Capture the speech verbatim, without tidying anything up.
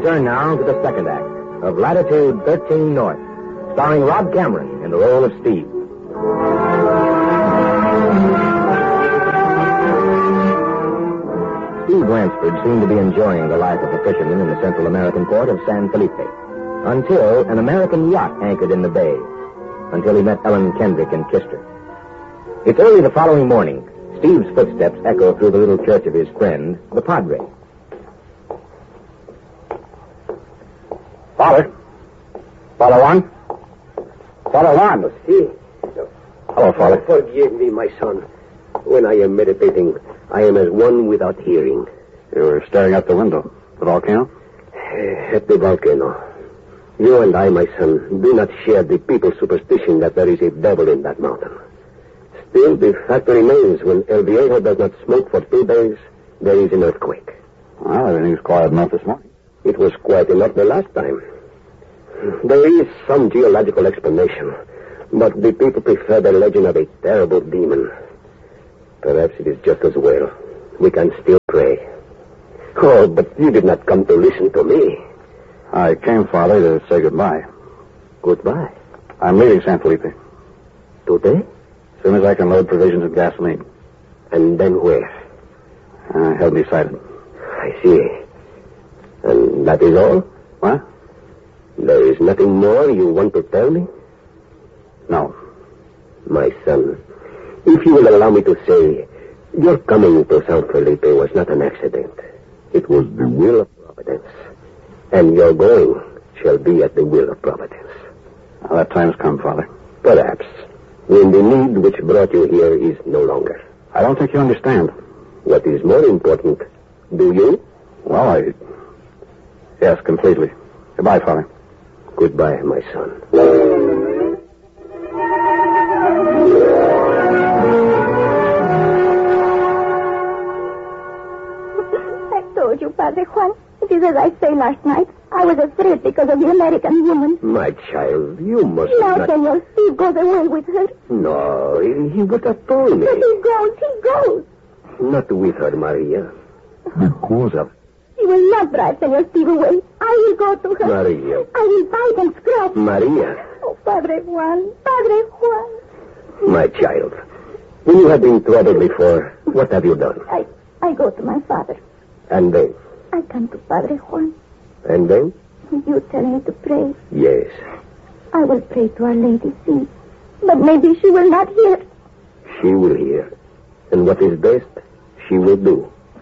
return now to the second act of Latitude thirteen North, starring Rob Cameron in the role of Steve. Steve Ransford seemed to be enjoying the life of a fisherman in the Central American port of San Felipe, until an American yacht anchored in the bay, until he met Ellen Kendrick and kissed her. It's early the following morning. Steve's footsteps echo through the little church of his friend, the Padre. Father. Father Juan. Father Juan. See? Hello, Father. Oh, forgive me, my son. When I am meditating, I am as one without hearing. You were staring out the window. The volcano? At the volcano. You and I, my son, do not share the people's superstition that there is a devil in that mountain. Still, the fact remains, when El Viejo does not smoke for two days, there is an earthquake. Well, everything's quiet enough this morning. It was quiet enough the last time. There is some geological explanation, but the people prefer the legend of a terrible demon. Perhaps it is just as well. We can still pray. Oh, but you did not come to listen to me. I came, Father, to say goodbye. Goodbye. I'm leaving San Felipe. Today? As soon as I can load provisions and gasoline. And then where? Uh, held me sighted. I see. And that is all? What? There is nothing more you want to tell me? No. My son, if you will allow me to say, your coming to San Felipe was not an accident. It was the will of Providence. And your going shall be at the will of Providence. Well, that time's come, Father. Perhaps. When the need which brought you here is no longer. I don't think you understand. What is more important, do you? Well, I... Yes, completely. Goodbye, Father. Goodbye, my son. I told you, Padre Juan. It is as I say last night. I was afraid because of the American woman. My child, you must now, not... Senor Steve goes away with her. No, he, he would have told me. But he goes, he goes. Not with her, Maria. Because of... He will not drive Senor Steve away. I will go to her. Maria. I will bite and scratch. Maria. Oh, Padre Juan, Padre Juan. My child, when you have been troubled before, what have you done? I, I go to my father. And then? I come to Padre Juan. And then? You tell me to pray. Yes. I will pray to Our Lady, see. But maybe she will not hear. She will hear. And what is best, she will do.